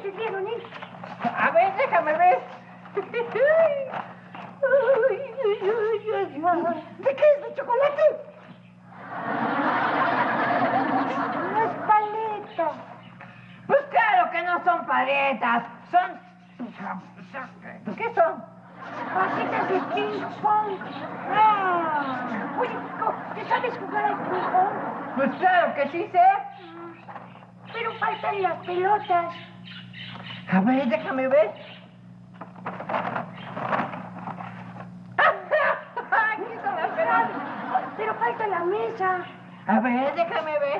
sirvieron, ¿eh? A ver, déjame ver. ¿De qué es? ¿De chocolate? No es paleta. Pues claro que no son paletas. Son... ¿Qué son? Pasitas de ping pong. Oye, Kiko, ¿te sabes jugar al ping pong? Pues claro que sí sé. Pero faltan las pelotas. A ver, déjame ver. Aquí están las pelotas. Pero falta la mesa. A ver, déjame ver.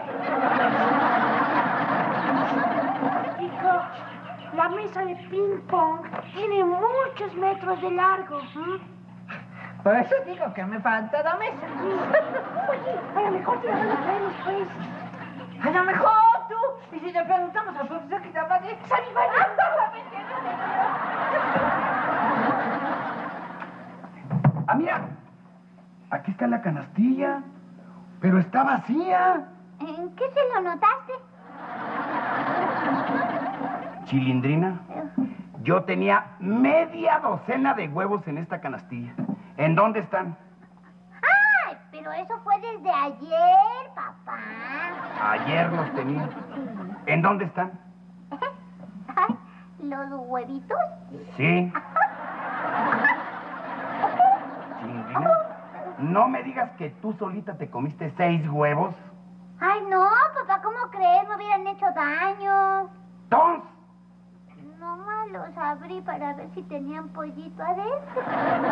Kiko, la mesa de ping pong tiene muchos metros de largo. Por eso digo que me falta la mesa. Oye, a lo mejor te la van a traer después. A lo mejor tú. Y si le preguntamos al profesor que te habla de... ¡Saliva! Ah, mira. Aquí está la canastilla. Pero está vacía. ¿En qué se lo notaste? Chilindrina, yo tenía media docena de huevos en esta canastilla. ¿En dónde están? ¡Ay! Pero eso fue desde ayer, papá. Ayer los tenía. ¿En dónde están? Ay, ¿los huevitos? Sí. Chilindrina, no me digas que tú solita te comiste 6 huevos. Ay, no, papá, ¿cómo crees? Me hubieran hecho daño. ¡Tons! Nomás los abrí para ver si tenían pollito adentro.